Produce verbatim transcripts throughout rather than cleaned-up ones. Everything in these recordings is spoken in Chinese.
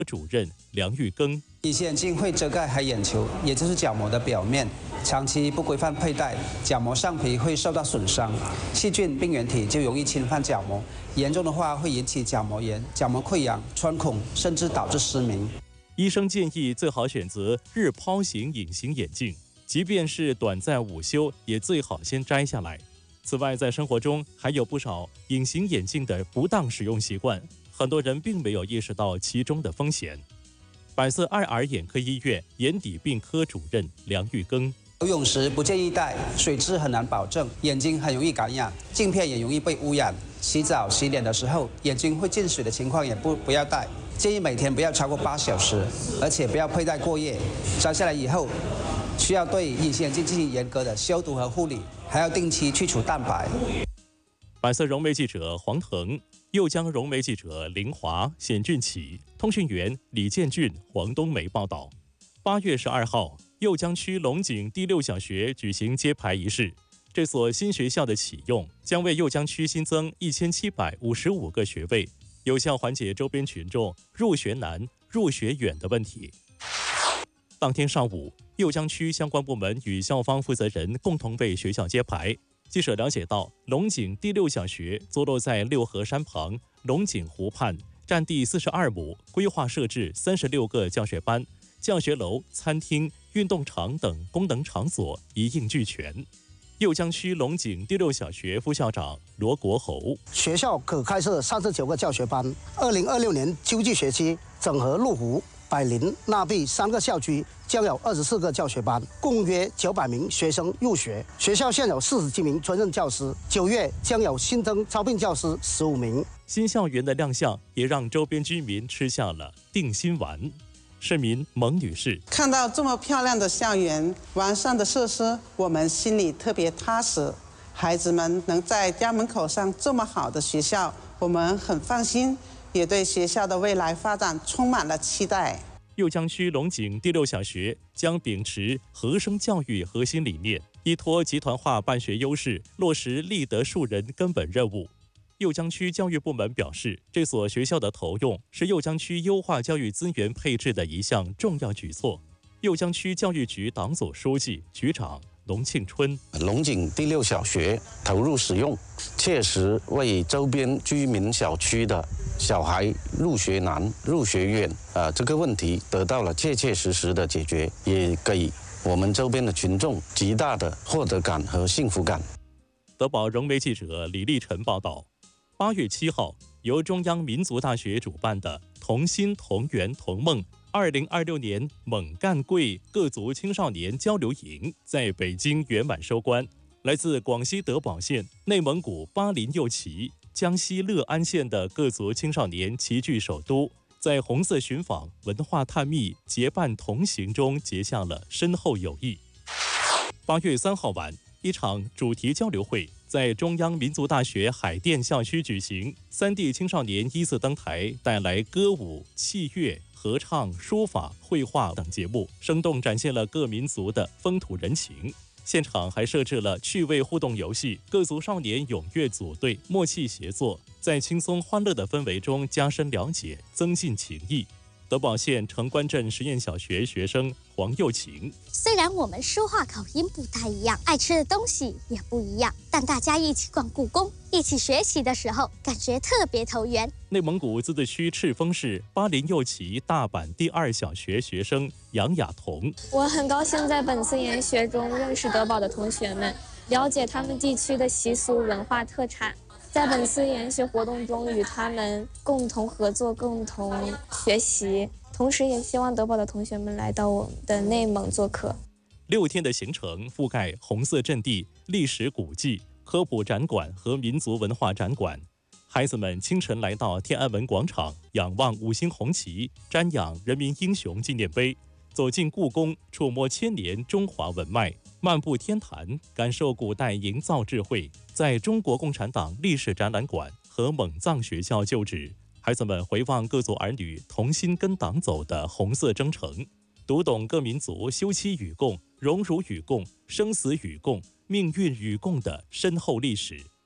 主任梁玉庚。 隐形眼镜会遮盖黑眼球，也就是角膜的表面。长期不规范佩戴，角膜上皮会受到损伤，细菌、病原体就容易侵犯角膜，严重的话会引起角膜炎、角膜溃疡、穿孔，甚至导致失明。 医生建议最好选择日抛型隐形眼镜，即便是短暂午休，也最好先摘下来。此外，在生活中还有不少隐形眼镜的不当使用习惯，很多人并没有意识到其中的风险。百色爱尔眼科医院眼底病科主任梁玉庚。 游泳时不建议戴，水质很难保证，眼睛很容易感染，镜片也容易被污染。洗澡、洗脸的时候，眼睛会进水的情况也不不要戴。建议每天不要超过八小时，而且不要佩戴过夜。摘下来以后，需要对隐形眼镜进行严格的消毒和护理，还要定期去除蛋白。 百色融媒记者黄腾，右江融媒记者林华、冼俊启，通讯员李建俊、黄冬梅报道。八月十二号，右江区龙井第六小学举行揭牌仪式。这所新学校的启用，将为右江区新增一千七百五十五个学位，有效缓解周边群众入学难、入学远的问题。当天上午，右江区相关部门与校方负责人共同为学校揭牌。记者了解到，龙井第六小学坐落在六合山旁龙井湖畔，占地四十二亩，规划设置三十六个教学班、教学楼、餐厅、运动场等功能场所一应俱全。右江区龙井第六小学副校长罗国侯， 学校可开设三十九个教学班。二零二六年秋季学期，整合麓湖、百灵、纳碧三个校区将有二十四个教学班，共约九百名学生入学。学校现有四十七名专任教师，九月将有新增招聘教师十五名。 新校园的亮相也让周边居民吃下了定心丸。市民蒙女士看到这么漂亮的校园、完善的设施，我们心里特别踏实。孩子们能在家门口上这么好的学校，我们很放心，也对学校的未来发展充满了期待。 右江区龙井第六小学将秉持和声教育核心理念，依托集团化办学优势，落实立德树人根本任务。右江区教育部门表示，这所学校的投用是右江区优化教育资源配置的一项重要举措。右江区教育局党组书记、局长龙庆春， 龙井第六小学投入使用，切实为周边居民小区的小孩入学难、入学远啊这个问题得到了切切实实的解决，也给我们周边的群众极大的获得感和幸福感。 德宝融媒记者李立晨报道。八月七号，由中央民族大学主办的同心同源同梦二零二六年猛干贵各族青少年交流营在北京圆满收官。来自广西德保县、内蒙古巴林右旗、江西乐安县的各族青少年齐聚首都，在红色寻访、文化探秘、结伴同行中结下了深厚友谊。八月三号晚，一场主题交流会在中央民族大学海淀校区举行，三地青少年依次登台，带来歌舞、器乐、合唱、书法、绘画等节目，生动展现了各民族的风土人情。现场还设置了趣味互动游戏，各族少年踊跃组队，默契协作，在轻松欢乐的氛围中加深了解，增进情谊。德保县城关镇实验小学学生黄幼晴， 虽然我们说话口音不太一样，爱吃的东西也不一样，但大家一起逛故宫，一起学习的时候，感觉特别投缘。 内蒙古自治区赤峰市巴林右旗大阪第二小学学生杨雅彤， 我很高兴在本次研学中认识德保的同学们，了解他们地区的习俗文化特产。在本次研学活动中，与他们共同合作、共同学习，同时也希望德保的同学们来到我们的内蒙做客。 六天的行程覆盖红色阵地、历史古迹、科普展馆和民族文化展馆。孩子们清晨来到天安门广场，仰望五星红旗，瞻仰人民英雄纪念碑，走进故宫，触摸千年中华文脉，漫步天坛，感受古代营造智慧。在中国共产党历史展览馆和蒙藏学校就职，孩子们回望各族儿女同心跟党走的红色征程，读懂各民族休戚与共、荣辱与共、生死与共、命运与共的深厚历史。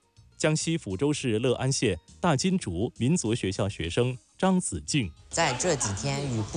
江西抚州市乐安县大金竹民族学校学生张子静。 在这几天与部